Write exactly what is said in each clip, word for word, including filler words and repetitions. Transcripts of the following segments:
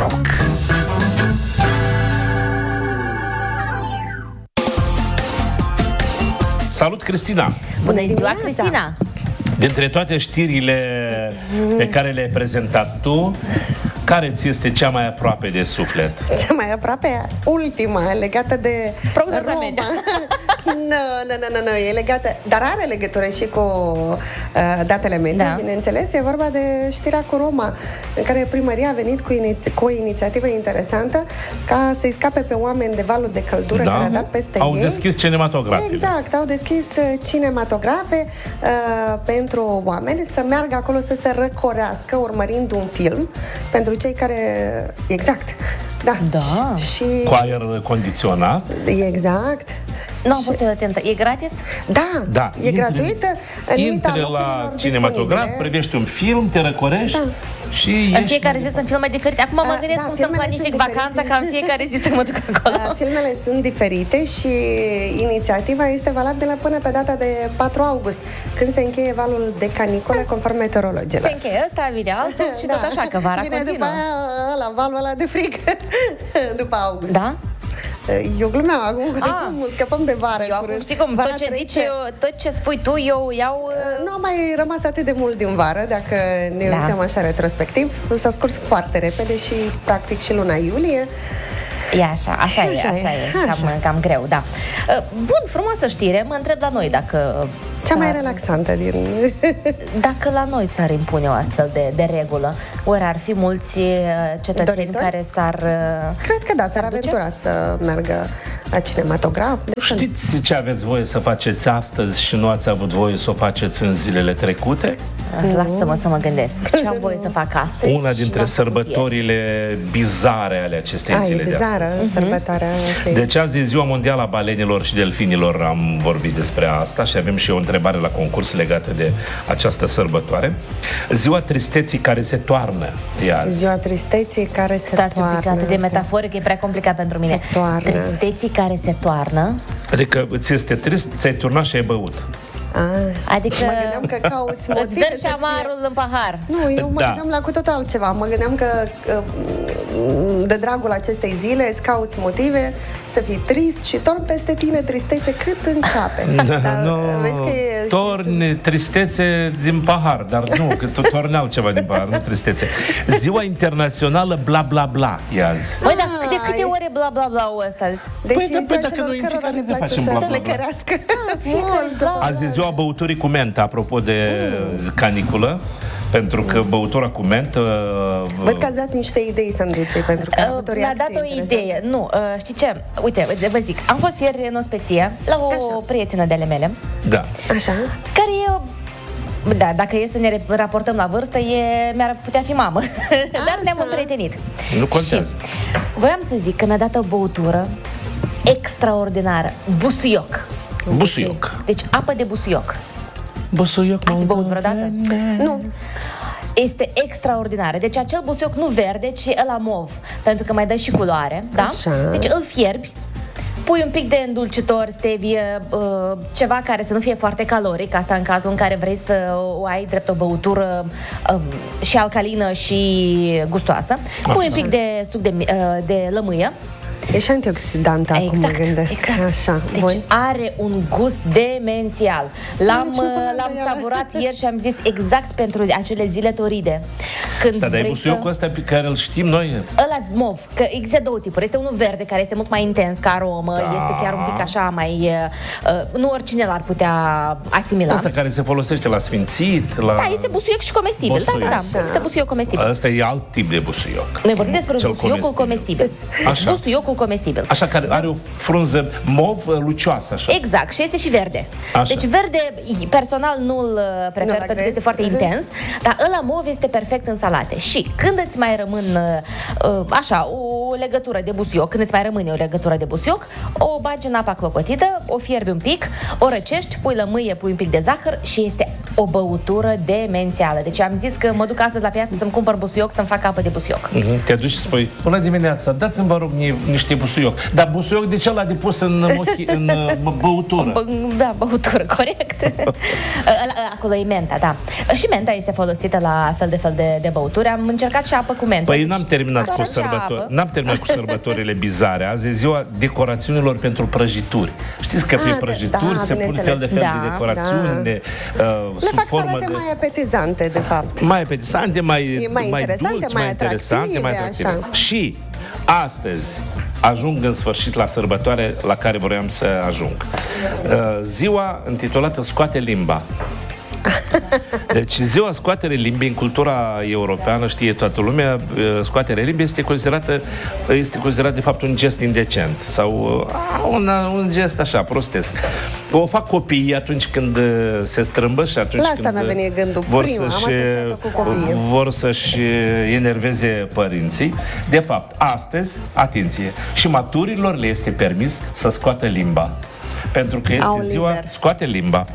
Rock. Salut, Cristina! Bună ziua, Cristina! Dintre toate știrile pe care le-ai prezentat tu, care ți este cea mai aproape de suflet? Cea mai aproape, ultima, legată de Prognoza Roma. media. Nu, nu, nu, nu, nu, e legată, dar are legătură și cu uh, datele medii, Da. bineînțeles. E vorba de știrea cu Roma, în care primăria a venit cu, iniț- cu o inițiativă interesantă ca să-i scape pe oameni de valul de căldură Da? care a dat peste Au ei. deschis cinematografe. Exact, au deschis uh, cinematografe uh, pentru oameni să meargă acolo să se răcorească urmărind un film, pentru cei care... Exact, da. Da. Și... Cu aer condiționat. Exact. Nu am fost eu atentă. E gratis? Da, Da. e gratuită. În limita Intri la locurilor cinematograf, disponibile. privești un film, te răcorești Da. și În ieși. fiecare zi sunt filme diferite. Acum mă Uh, gândesc da, cum să-mi filmele planific sunt vacanța diferite. ca în fiecare zi să mă duc acolo. Uh, Filmele sunt diferite și inițiativa este valabilă până pe data de patru august, când se încheie valul de canicule conform meteorologilor. Se încheie ăsta, vine altul și tot așa, că vara Vine continuă. după aia ăla, valul ăla de frig după august. Da? Eu glumeam acum, Ah. acum scăpăm de vară. Eu acum curând. știi cum, Vara tot ce trece. zice, eu, tot ce spui tu, eu iau... Nu a mai rămas atât de mult din vară, dacă ne Da. uităm așa retrospectiv. S-a scurs foarte repede și practic și luna iulie. E așa, așa, Așa e, așa e, e, așa. cam, cam greu, da. Bun, frumoasă știre, mă întreb la noi dacă... Cea mai s-ar- relaxantă din... Dacă la noi s-ar impune o astfel de, de regulă, ori ar fi mulți uh, cetățeni Doritori? care s-ar... uh, Cred că da, s-ar duce? aventura să meargă la cinematograf. De ce nu? Știți ce aveți voie să faceți astăzi și nu ați avut voie să o faceți în zilele trecute? Lasă-mă să mă gândesc. Ce am voie să fac astăzi? Una și dintre n-am făcut ieri? sărbătorile bizare ale acestei A, e zile de bizară astăzi. sărbătoarea. ok. Deci azi e Ziua Mondială a Balenilor și Delfinilor, am vorbit despre asta și avem și o întrebare la concurs legată de această sărbătoare. Ziua tristeții care se toarnă e azi. Ziua tristeții care se Stați un pic, toarnă. atât de asta. metaforic, e prea complicat pentru mine. Se toarnă. Tristeții care se toarnă. Adică ți este trist, ți-ai turnat și ai băut. Ah. Adică Mă gândeam că cauți îți motive vergi să-ți fie- amarul în pahar. Nu, eu mă Da. gândeam la cu totul altceva. Mă gândeam că că, de dragul acestei zile îți cauți motive să fii trist și torni peste tine tristețe cât încape. Dar nu, vezi că e și- torni tristețe din pahar, dar nu, că tu torni altceva din pahar, nu tristețe. Ziua internațională bla bla bla e azi. Băi, dar Ah, câte, câte e- ore bla bla bla ăsta? Deci Păi, e da, ziua păi, dacă celor noi în cărora fiecare le zi place facem să bla, bla, bla. flecărească. Mult, da. Azi e ziua băuturii cu mentă, apropo de caniculă, pentru că băutura cu mentă... Văd că ați dat niște idei, Sandruței, pentru că a avut o Mi-a reacție dat o interesantă. idee. Nu, uh, știi ce? Uite, vă zic, am fost ieri în ospeție la o Așa. prietenă de ale mele, Da. Așa? care e... Da, dacă e să ne raportăm la vârstă, e, mi-ar putea fi mamă. Dar ne-am Așa. împrietenit. Nu contează. Și voiam să zic că mi-a dat o băutură extraordinară. Busuioc. Busuioc. Deci apă de busuioc. Busuioc. Ați băut vreodată? Nu. Este extraordinară. Deci acel busuioc nu verde, ci ăla mov, pentru că mai dă și culoare, da? Așa. Deci îl fierbi, pui un pic de îndulcitor, stevie, uh, ceva care să nu fie foarte caloric, asta în cazul în care vrei să o ai drept o băutură um, și alcalină și gustoasă. Pui un pic de suc de, uh, de lămâie. E și antioxidant acum, mă Exact, gândesc. exact. Așa, Deci voi? are un gust demențial. L-am, niciun până l-am la ea. savurat ieri și am zis exact pentru acele zile toride. Când Asta, dar e vrei busuiocul ăsta pe care îl știm noi. Ăla mov, că există două tipuri. Este unul verde, care este mult mai intens ca aromă, Da. este chiar un pic așa mai... Uh, nu oricine l-ar putea asimila. Ăsta care se folosește la sfințit, la... Da, este busuioc și comestibil. Da, da, da, Busuioc. este busuioc comestibil. Ăsta e alt tip de busuioc. Noi vorbim despre Cel busuiocul comestibil. comestibil. Așa. Busuiocul comestibil. Așa, care are o frunză mov lucioasă, așa. Exact, și este și verde. Așa. Deci verde, personal nu-l uh, prefer Nu-l pentru că agrezi? este foarte intens, dar ăla mov este perfect în salate. Și când îți mai rămân uh, uh, așa, o legătură de busuioc, când îți mai rămâne o legătură de busuioc, o bagi în apa clocotită, o fierbi un pic, o răcești, pui lămâie, pui un pic de zahăr și este o băutură demențială. Deci am zis că mă duc astăzi la piață să-mi cumpăr busuioc, să-mi fac apă de busuioc. Mm-hmm. Te duci și spui, bună dimineața, dați-mi, vă rog, niște busuioc. Dar busuioc de ce l-a depus în, mochi, în băutură? Bă, da, băutură, corect. Acolo e menta, da. Și menta este folosită la fel de fel de, de băuturi. Am încercat și apă cu mentă. Păi n-am terminat Așa cu sărbători. N-am terminat cu sărbătorile bizare. Azi e ziua decorațiunilor pentru prăjituri. Știți că Ah, pe prăjituri da, se pun bineînțeles. fel de fel Da, de decorațiuni. da. De, uh, Le sub fac să formă arate de... mai apetizante, de fapt. mai apetizante, mai, E mai interesante, dulci, mai mai interesante, mai atractive, atractive. așa. Și astăzi ajung în sfârșit la sărbătoare la care vroiam să ajung. Uh, ziua intitulată Scoate limba. Deci ziua scoaterii limbii în cultura europeană, știe toată lumea, scoaterea limbii este considerată, este considerat de fapt un gest indecent sau a, un, un gest așa, prostesc. O fac copiii atunci când se strâmbă și atunci La asta când mi-a venit gândul vor prima, am să-și, asociat-o cu copiii. vor să-și enerveze părinții. De fapt, astăzi, atenție, și maturilor le este permis să scoată limba. Pentru că este Au ziua liber. Scoate limba.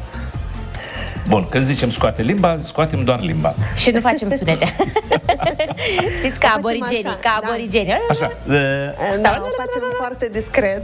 Bun, când zicem scoate limba, scoatem doar limba. Și nu facem sunete. Știți, ca O facem aborigenii, așa, ca da. aborigenii. Așa. Da, o facem foarte discret.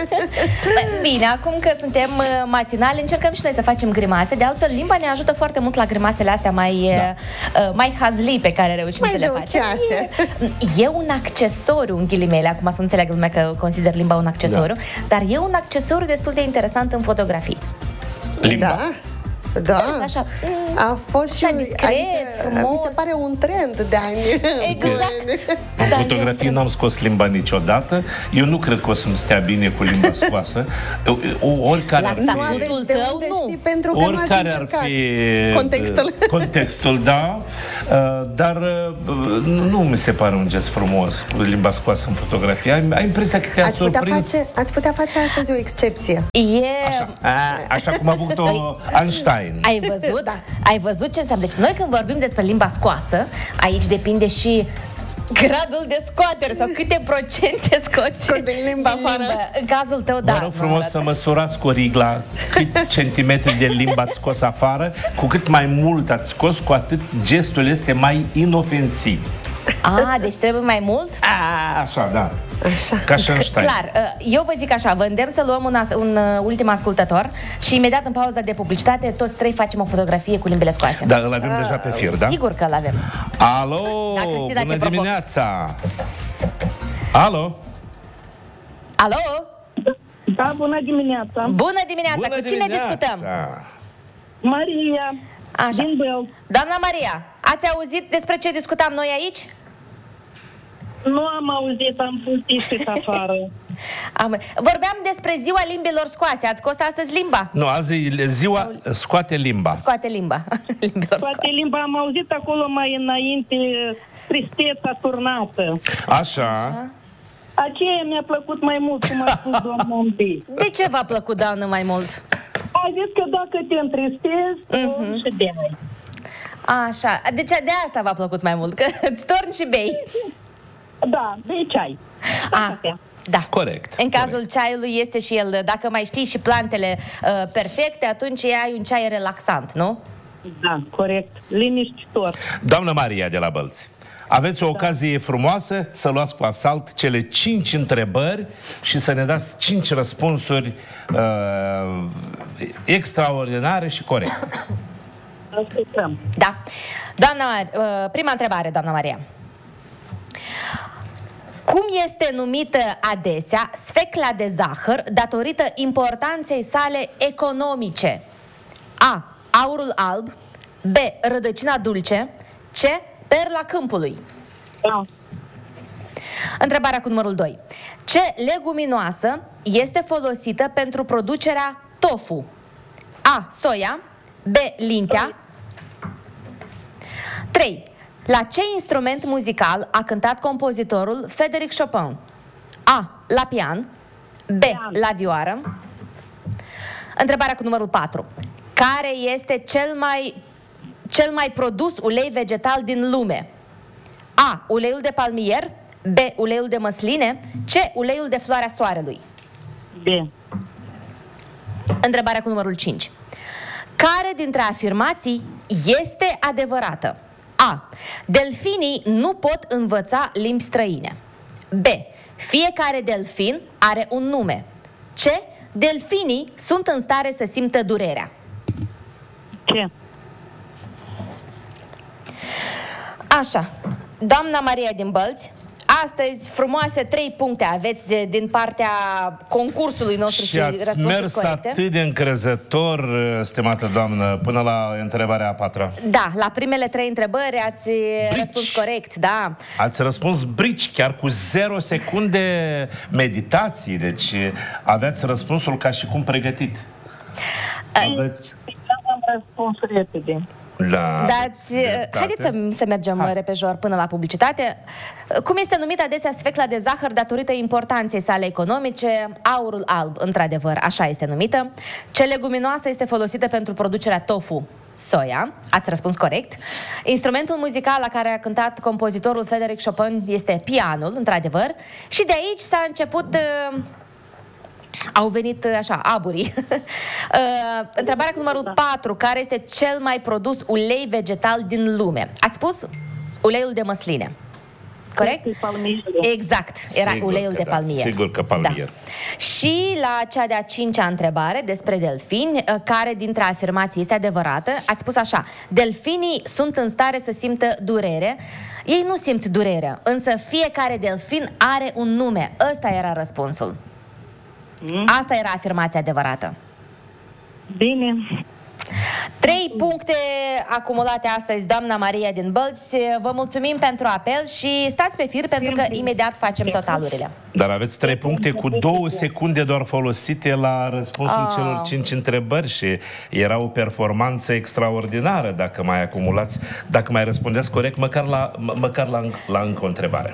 Bine, acum că suntem uh, matinali, încercăm și noi să facem grimase. De altfel, limba ne ajută foarte mult la grimasele astea mai, da. uh, mai hazlii pe care reușim Mai să le facem. deuceate. E, e un accesoriu, în ghilimele, acum să înțeleagă lumea că consider limba un accesoriu, da. Dar e un accesoriu destul de interesant în fotografii. Limba. Da? Da. Așa. A fost și Așa discret, adică, frumos. mi se pare un trend de ani. Exact. În Da, fotografii eu- n-am scos limba niciodată. Eu nu cred că o să-mi stea bine cu limba scoasă. O- Oricare La ar statutul Nu fi... aveți de tău, unde nu. știi, pentru că nu ați Oricare ar încercat fi contextul. contextul, da, uh, dar uh, nu mi se pare un gest frumos cu limba scoasă în fotografie. Ai, ai impresia că te-a Ați putea, surprins. face, ați putea face astăzi o excepție. E... Așa, a, așa cum a făcut-o Einstein. Ai văzut? Da. Ai văzut ce înseamnă? Deci noi când vorbim despre limba scoasă, aici depinde și gradul de scoatere sau câte procente scoți Scot din limba afară. În cazul tău, da. Vă rog frumos să măsurați cu o rigla cât centimetri de limbă ați scos afară. Cu cât mai mult ați scos, cu atât gestul este mai inofensiv. A, deci trebuie mai mult? A, așa, da. Așa. Ca și Einstein. Clar, eu vă zic așa, vă îndemn să luăm un, as- un uh, ultim ascultător și imediat în pauza de publicitate toți trei facem o fotografie cu limbile scoase. Dar îl avem deja pe fir, da? Sigur că l-avem. Alo, Da, Cristina, bună te provoc. dimineața! Alo? Alo? Da, bună dimineața! Bună dimineața! Bună Cu cine dimineața! discutăm? Maria, Așa. din Băl. Doamna Maria, ați auzit despre ce discutam noi aici? Nu am auzit, am fost ieșit afară. Am... Vorbeam despre ziua limbilor scoase. Ați scos astăzi limba? Nu, azi e ziua scoate limba. Scoate limba. Limbilor Poate scoase. limba am auzit acolo mai înainte, tristeța turnată. Așa. Aceea mi-a plăcut mai mult, cum a spus domnul Ombei. De ce v-a plăcut, doamnă, mai mult? A zis că dacă te întristezi, Mhm. uh-huh. și de-ai. Așa, deci de asta v-a plăcut mai mult, că îți torni și bei. Da, bei ceai. A, da. Corect. În cazul ceaiului este și el, dacă mai știi și plantele uh, perfecte, atunci ai un ceai relaxant, nu? Da, corect. Liniștitor. Doamnă Maria de la Bălți, aveți o ocazie frumoasă să luați cu asalt cele cinci întrebări și să ne dați cinci răspunsuri uh, extraordinare și corecte. Ascultăm. Da. Doamna, uh, prima întrebare, doamna Maria. Cum este numită adesea sfecla de zahăr datorită importanței sale economice? A. Aurul alb. B. Rădăcina dulce. C. Perla câmpului. Da. Întrebarea cu numărul doi. Ce leguminoasă este folosită pentru producerea tofu? A. Soia. B. Lintea. trei. La ce instrument muzical a cântat compozitorul Frédéric Chopin? A. La pian. B. La vioară. Întrebarea cu numărul patru. Care este cel mai, cel mai produs ulei vegetal din lume? A. Uleiul de palmier. B. Uleiul de măsline. C. Uleiul de floarea soarelui. B. Întrebarea cu numărul cinci. Care dintre afirmații este adevărată? A. Delfinii nu pot învăța limbi străine. B. Fiecare delfin are un nume. C. Delfinii sunt în stare să simtă durerea. Ce? Așa, doamna Maria din Bălți, astăzi frumoase trei puncte aveți de, din partea concursului nostru și, și ați răspunsuri mers corecte. atât de încrezător, stimată doamnă, până la întrebarea a patra. Da, la primele trei întrebări ați Brici. răspuns corect, da. Ați răspuns brici, chiar cu zero secunde meditații, deci aveați răspunsul ca și cum pregătit. Aveți... Am răspuns repede. Da, Dați, haideți să, să mergem Hai. repejor până la publicitate. Cum este numit adesea sfecla de zahăr datorită importanței sale economice? Aurul alb, într-adevăr, așa este numită. Ce leguminoasă este folosită pentru producerea tofu? Soia. Ați răspuns corect. Instrumentul muzical la care a cântat compozitorul Frédéric Chopin este pianul, într-adevăr. Și de aici s-a început... Uh, Au venit așa, aburii. uh, întrebarea cu numărul patru. Care este cel mai produs ulei vegetal din lume? Ați spus uleiul de măsline. Corect? Exact. Era sigur uleiul de da. palmier. Sigur că palmier. Da. Și la cea de-a cincea întrebare despre delfini, care dintre afirmații este adevărată? Ați spus așa: delfinii sunt în stare să simtă durere. Ei nu simt durere, însă fiecare delfin are un nume. Ăsta era răspunsul. Asta era afirmația adevărată. Bine. Trei puncte acumulate astăzi, doamna Maria din Bălți. Vă mulțumim pentru apel și stați pe fir, pentru că imediat facem totalurile. Dar aveți trei puncte cu două secunde doar folosite la răspunsul Ah. celor cinci întrebări și era o performanță extraordinară dacă mai acumulați, dacă mai răspundeți corect, măcar la, mă- măcar la, la încă o întrebare.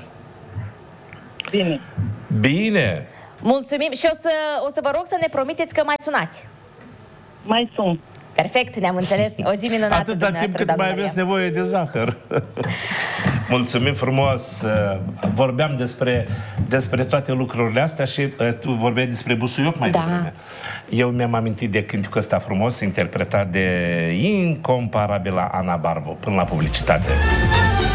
Bine. Bine! Mulțumim și o să, o să vă rog să ne promiteți că mai sunați. Mai sunt. Perfect, ne-am înțeles. O zi minunată. Atâta timp cât doamnă mai Maria. aveți nevoie de zahăr. Mulțumim frumos. Vorbeam despre, despre toate lucrurile astea și tu vorbeai despre busuioc mai Da. devreme. Eu mi-am amintit de cânticul ăsta frumos, interpretat de incomparabila Ana Barbu. Până la publicitate.